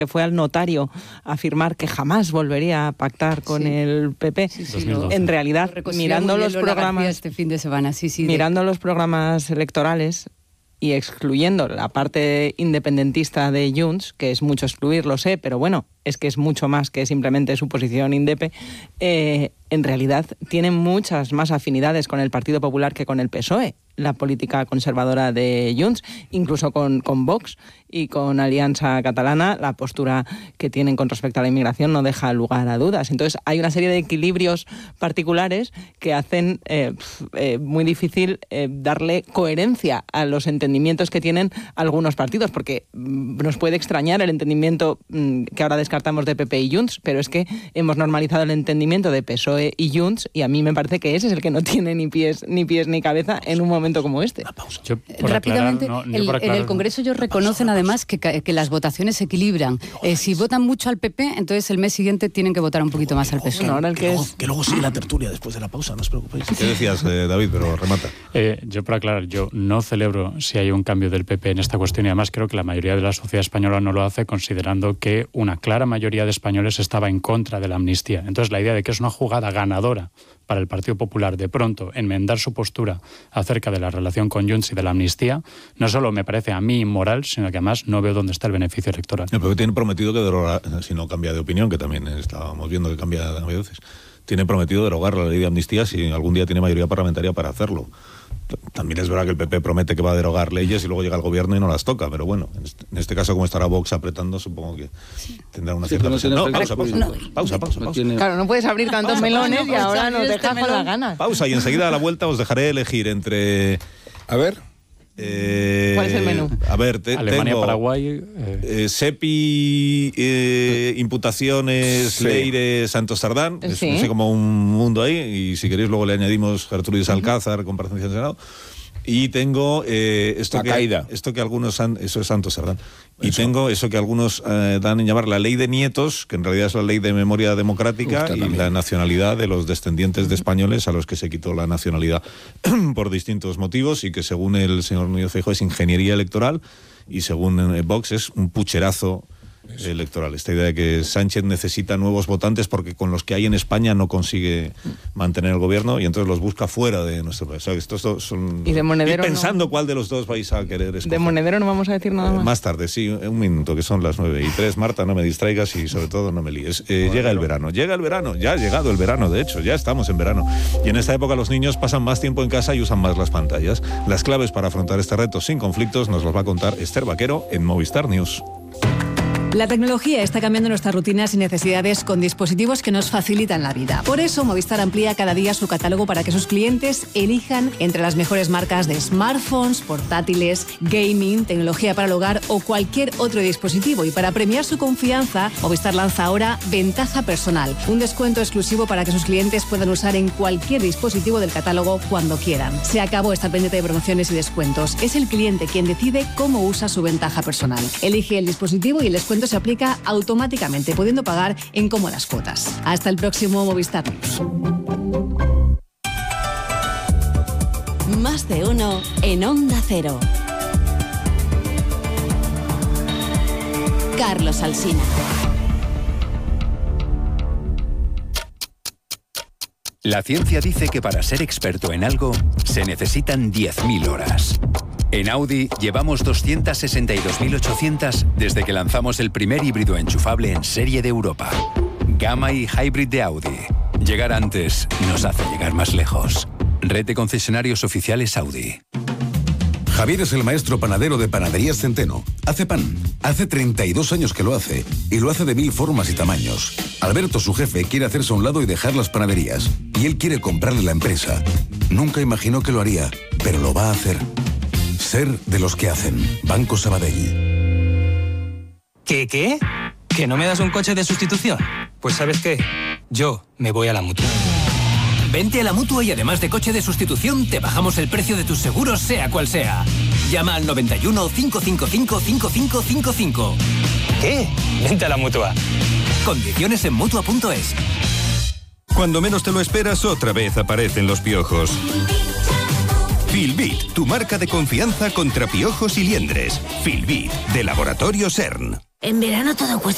que fue al notario a afirmar que jamás volvería a pactar con el PP. En realidad, mirando los programas este fin de semana, mirando los programas electorales y excluyendo la parte independentista de Junts, que es mucho excluir, lo sé, pero bueno, es que es mucho más que simplemente su posición indepe, en realidad tienen muchas más afinidades con el Partido Popular que con el PSOE, la política conservadora de Junts, incluso con Vox y con Alianza Catalana, la postura que tienen con respecto a la inmigración no deja lugar a dudas. Entonces hay una serie de equilibrios particulares que hacen muy difícil darle coherencia a los entendimientos que tienen algunos partidos, porque nos puede extrañar el entendimiento que ahora descartamos de PP y Junts, pero es que hemos normalizado el entendimiento de PSOE y Junts, y a mí me parece que ese es el que no tiene ni pies ni cabeza en un momento como este. Rápidamente, en el Congreso ellos reconocen además que las votaciones se equilibran. Si votan mucho al PP, entonces el mes siguiente tienen que votar un poquito más al PSOE. Bueno, que luego sigue la tertulia después de la pausa, no os preocupéis. ¿Qué decías, David? Pero remata. Yo, para aclarar, yo no celebro si hay un cambio del PP en esta cuestión, y además creo que la mayoría de la sociedad española no lo hace, considerando que una clara mayoría de españoles estaba en contra de la amnistía. Entonces, la idea de que es una jugada ganadora para el Partido Popular de pronto enmendar su postura acerca de la relación con Junts y de la amnistía, no solo me parece a mí inmoral, sino que además no veo dónde está el beneficio electoral. El PP tiene prometido que derogar, si no cambia de opinión, que también estábamos viendo que cambia a veces, tiene prometido derogar la ley de amnistía si algún día tiene mayoría parlamentaria para hacerlo. También es verdad que el PP promete que va a derogar leyes y luego llega el gobierno y no las toca, pero bueno, en este caso, como estará Vox apretando, supongo que tendrá una cierta presión. Pausa. Claro, no puedes abrir tantos melones y ahora nos dejas con las ganas. Pausa, y enseguida a la vuelta os dejaré elegir entre... A ver... ¿Cuál es el menú? A ver, Alemania, tengo Paraguay... SEPI, imputaciones, Leire, Santos Sardán, es no sé, como un mundo ahí, y si queréis luego le añadimos Gertrudis Alcázar, comparecencia en Senado. Y tengo esto que algunos eso es Santos Sardán. Y eso. Tengo eso que algunos dan en llamar la ley de nietos, que en realidad es la ley de memoria democrática, y la nacionalidad de los descendientes de españoles a los que se quitó la nacionalidad por distintos motivos, y que según el señor Núñez Feijóo es ingeniería electoral, y según Vox es un pucherazo electoral. Esta idea de que Sánchez necesita nuevos votantes porque con los que hay en España no consigue mantener el gobierno, y entonces los busca fuera de nuestro país. O sea, estos son... Y de Monedero, ir pensando cuál de los dos vais a querer escoger. De Monedero no vamos a decir nada más. Más tarde, sí, un minuto, que son las 9:03. Marta, no me distraigas y sobre todo no me líes. Llega el verano, ya ha llegado el verano, de hecho, ya estamos en verano. Y en esta época los niños pasan más tiempo en casa y usan más las pantallas. Las claves para afrontar este reto sin conflictos nos las va a contar Esther Vaquero en Movistar News. La tecnología está cambiando nuestras rutinas y necesidades con dispositivos que nos facilitan la vida. Por eso, Movistar amplía cada día su catálogo para que sus clientes elijan entre las mejores marcas de smartphones, portátiles, gaming, tecnología para el hogar o cualquier otro dispositivo. Y para premiar su confianza, Movistar lanza ahora Ventaja Personal, un descuento exclusivo para que sus clientes puedan usar en cualquier dispositivo del catálogo cuando quieran. Se acabó esta pendiente de promociones y descuentos. Es el cliente quien decide cómo usa su ventaja personal. Elige el dispositivo y el descuento se aplica automáticamente, pudiendo pagar en cómodas cuotas. Hasta el próximo Movistar News. Más de uno en Onda Cero. Carlos Alsina. La ciencia dice que para ser experto en algo se necesitan 10.000 horas. En Audi llevamos 262.800 desde que lanzamos el primer híbrido enchufable en serie de Europa. Gamma y Hybrid de Audi. Llegar antes nos hace llegar más lejos. Red de concesionarios oficiales Audi. Javier es el maestro panadero de Panaderías Centeno. Hace pan. Hace 32 años que lo hace. Y lo hace de 1000 formas y tamaños. Alberto, su jefe, quiere hacerse a un lado y dejar las panaderías. Y él quiere comprarle la empresa. Nunca imaginó que lo haría, pero lo va a hacer. Ser de los que hacen. Banco Sabadell. ¿Qué? ¿Que no me das un coche de sustitución? Pues ¿sabes qué? Yo me voy a la Mutua. Vente a la Mutua y además de coche de sustitución, te bajamos el precio de tus seguros, sea cual sea. Llama al 91 555 5555. ¿Qué? Vente a la Mutua. Condiciones en Mutua.es. Cuando menos te lo esperas, otra vez aparecen los piojos. Filbit, tu marca de confianza contra piojos y liendres. Filbit, de Laboratorio CERN. En verano todo cuesta